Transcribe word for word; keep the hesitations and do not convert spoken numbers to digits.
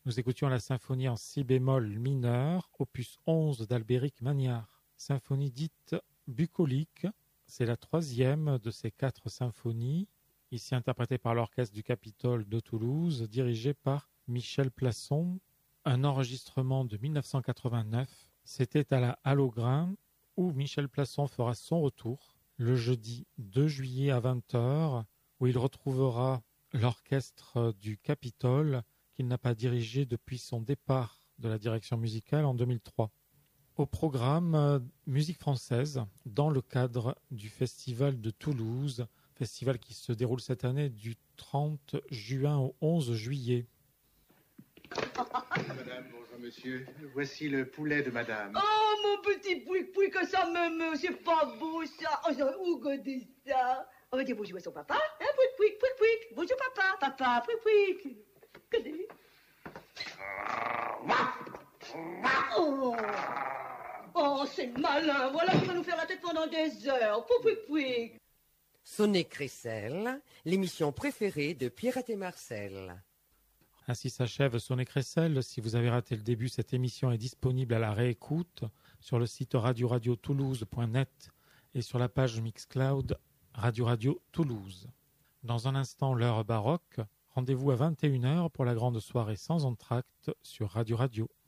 Nous écoutions la symphonie en si bémol mineur, opus onze d'Albéric Magnard. Symphonie dite bucolique, c'est la troisième de ces quatre symphonies, ici interprétée par l'Orchestre du Capitole de Toulouse, dirigé par Michel Plasson. Un enregistrement de mille neuf cent quatre-vingt-neuf, c'était à la Halle aux Grains, où Michel Plasson fera son retour, le jeudi deux juillet à vingt heures, où il retrouvera l'Orchestre du Capitole, qu'il n'a pas dirigé depuis son départ de la direction musicale en deux mille trois. Au programme, euh, musique française, dans le cadre du Festival de Toulouse, festival qui se déroule cette année du trente juin au onze juillet. Madame, bonjour monsieur. Voici le poulet de madame. Oh, mon petit pouic-pouic, que ça me meut, c'est pas beau ça. Oh, ça, où goûter ça? On va dire bonjour à son papa, hein, pouic-pouic, pouic-pouic. Bonjour papa, papa, pouic-pouic. Regardez. Oh, oh c'est malin, voilà qui va nous faire la tête pendant des heures. Pouic-pouic. Sonnet Crécelle, l'émission préférée de Pierrette et Marcel. Ainsi s'achève Sonnet Crécelle. Si vous avez raté le début, cette émission est disponible à la réécoute sur le site radio radio toulouse point net et sur la page Mixcloud Radio Radio Toulouse. Dans un instant, l'heure baroque. Rendez-vous à vingt et une heures pour la grande soirée sans entracte sur Radio Radio.